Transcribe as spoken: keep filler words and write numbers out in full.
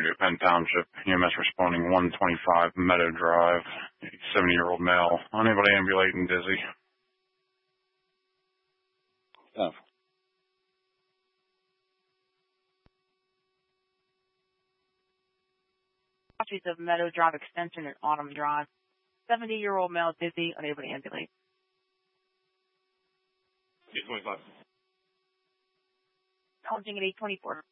Columbia, Penn Township. E M S responding one twenty-five Meadow Drive, seventy-year-old male, unable to ambulate and dizzy. Oh. Copies of Meadow Drive Extension and Autumn Drive. seventy-year-old male dizzy, unable to ambulate. eight twenty-five. Acknowledging at eight twenty-four.